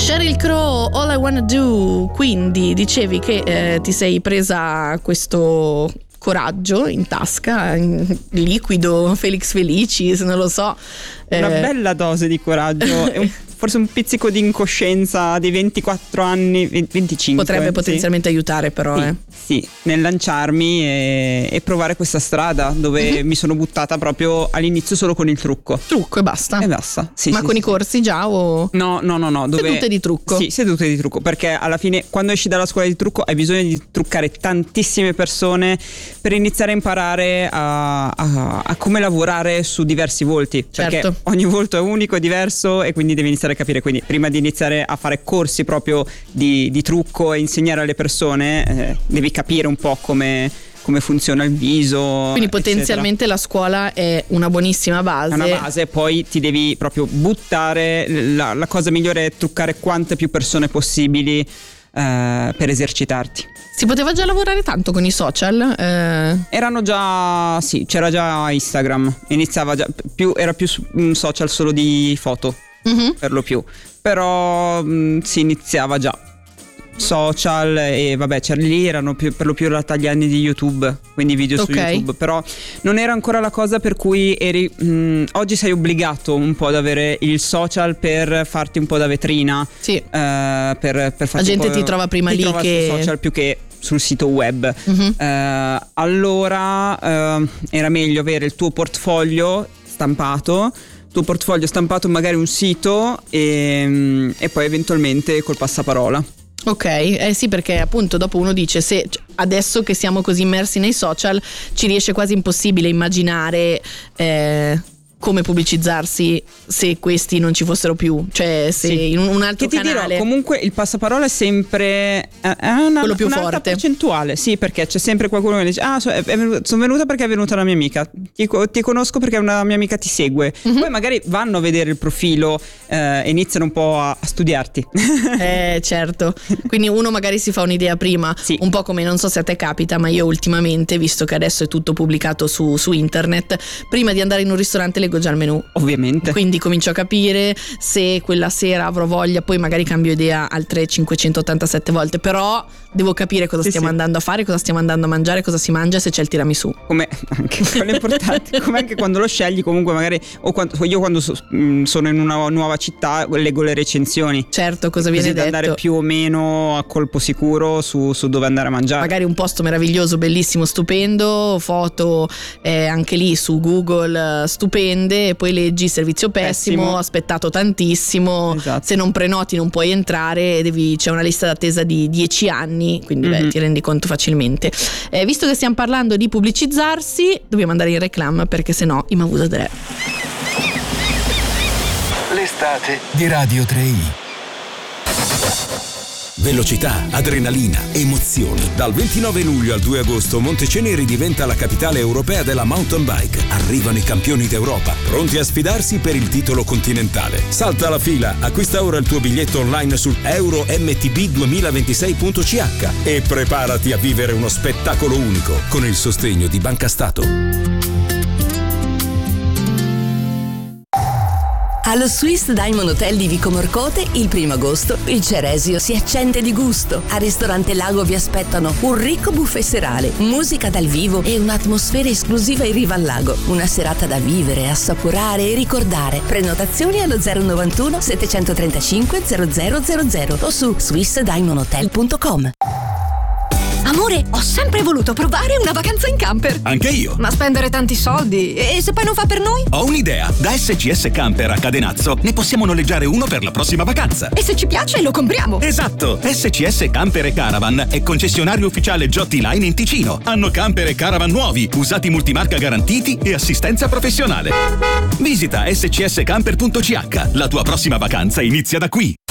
Sheryl Crow, All I Wanna Do. Quindi dicevi che ti sei presa questo coraggio in tasca, in liquido, Felix Felicis, non lo so. Una bella dose di coraggio e forse un pizzico di incoscienza dei 24 anni, 25. Potrebbe potenzialmente aiutare però. Sì, nel lanciarmi e provare questa strada dove mi sono buttata proprio all'inizio solo con il trucco. Trucco e basta? E basta, sì. Ma sì, con sì. i corsi già o? No. Sedute di trucco? Sì, sedute di trucco, perché alla fine quando esci dalla scuola di trucco hai bisogno di truccare tantissime persone per iniziare a imparare a come lavorare su diversi volti. Certo. Perché ogni volto è unico, è diverso e quindi devi iniziare a capire. Quindi prima di iniziare a fare corsi proprio di trucco e insegnare alle persone devi capire un po' come funziona il viso. Quindi potenzialmente eccetera. La scuola è una buonissima base. È una base, poi ti devi proprio buttare. La cosa migliore è truccare quante più persone possibili per esercitarti. Si poteva già lavorare tanto con i social? Erano già, sì, c'era già Instagram, iniziava già, era più un social solo di foto, per lo più, però si iniziava già. Social e vabbè lì erano per lo più gli anni di YouTube, quindi video su YouTube, però non era ancora la cosa per cui oggi sei obbligato un po' ad avere il social per farti un po' da vetrina. Sì. Per farti la gente ti trova prima lì che sui social più che sul sito web. Allora era meglio avere il tuo portfolio stampato magari un sito e poi eventualmente col passaparola. Ok, sì, perché appunto dopo uno dice se adesso che siamo così immersi nei social ci riesce quasi impossibile immaginare come pubblicizzarsi se questi non ci fossero più, cioè se in un altro che ti canale. Dirò, comunque il passaparola è sempre quello più forte, percentuale, sì, perché c'è sempre qualcuno che dice sono venuta perché è venuta una mia amica, ti conosco perché una mia amica ti segue, poi magari vanno a vedere il profilo e iniziano un po' a studiarti. Certo, quindi uno magari si fa un'idea prima, sì. Un po' come, non so se a te capita, ma io ultimamente, visto che adesso è tutto pubblicato su internet, prima di andare in un ristorante leggo già il menù, ovviamente, quindi comincio a capire se quella sera avrò voglia, poi magari cambio idea altre 587 volte, però devo capire cosa stiamo andando a fare, cosa stiamo andando a mangiare, cosa si mangia, se c'è il tiramisù, come anche quello è importante, come anche quando lo scegli, comunque magari io quando sono in una nuova città leggo le recensioni, certo, cosa viene detto, da andare più o meno a colpo sicuro su dove andare a mangiare, magari un posto meraviglioso, bellissimo, stupendo, foto anche lì su Google stupende, e poi leggi servizio pessimo. Aspettato tantissimo, esatto. Se non prenoti non puoi entrare, c'è una lista d'attesa di 10 anni, quindi ti rendi conto facilmente. Visto che stiamo parlando di pubblicizzarsi, dobbiamo andare in reclam perché sennò i Mavusa Dre. L'estate di Radio 3i. Velocità, adrenalina, emozioni. Dal 29 luglio al 2 agosto Monteceneri diventa la capitale europea della mountain bike. Arrivano i campioni d'Europa, pronti a sfidarsi per il titolo continentale. Salta la fila, acquista ora il tuo biglietto online su euromtb2026.ch e preparati a vivere uno spettacolo unico con il sostegno di Banca Stato. Allo Swiss Diamond Hotel di Vico Morcote, il 1 agosto, il Ceresio si accende di gusto. Al ristorante Lago vi aspettano un ricco buffet serale, musica dal vivo e un'atmosfera esclusiva in riva al lago. Una serata da vivere, assaporare e ricordare. Prenotazioni allo 091 735 0000 o su swissdiamondhotel.com. Amore, ho sempre voluto provare una vacanza in camper. Anche io. Ma spendere tanti soldi? E se poi non fa per noi? Ho un'idea. Da SCS Camper a Cadenazzo ne possiamo noleggiare uno per la prossima vacanza. E se ci piace lo compriamo. Esatto. SCS Camper e Caravan è concessionario ufficiale Giotti Line in Ticino. Hanno camper e caravan nuovi, usati multimarca garantiti e assistenza professionale. Visita scscamper.ch. La tua prossima vacanza inizia da qui.